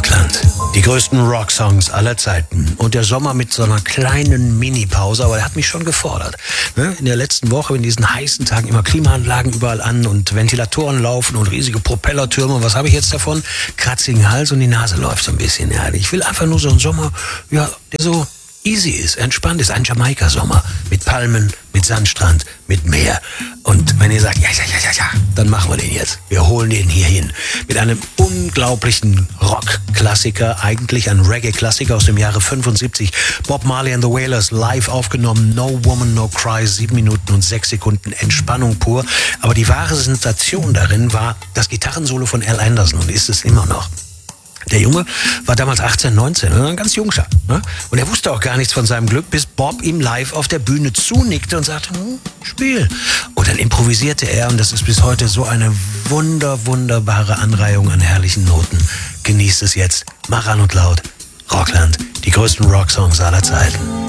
Rockland. Die größten Rocksongs aller Zeiten. Und der Sommer mit so einer kleinen Mini-Pause, aber der hat mich schon gefordert. In der letzten Woche, in diesen heißen Tagen, immer Klimaanlagen überall an und Ventilatoren laufen und riesige Propellertürme. Und was habe ich jetzt davon? Kratzigen Hals und die Nase läuft so ein bisschen. Ja, ich will einfach nur so einen Sommer, ja, der so easy ist, entspannt ist. Ein Jamaika-Sommer mit Palmen, mit Sandstrand, mit Meer. Und wenn ihr sagt, ja, dann machen wir den jetzt. Wir holen den hier hin. Mit einem unglaublichen Rock-Klassiker, eigentlich ein Reggae-Klassiker aus dem Jahre 75. Bob Marley and the Wailers live aufgenommen. No Woman, No Cry, 7 Minuten und 6 Sekunden Entspannung pur. Aber die wahre Sensation darin war das Gitarrensolo von Al Anderson und ist es immer noch. Der Junge war damals 18, 19, ein ganz Jungscher. Ne? Und er wusste auch gar nichts von seinem Glück, bis Bob ihm live auf der Bühne zunickte und sagte, spiel. Und dann improvisierte er und das ist bis heute so eine wunderbare Anreihung an herrlichen Noten. Genießt es jetzt, mach an und laut. Rockland, die größten Rocksongs aller Zeiten.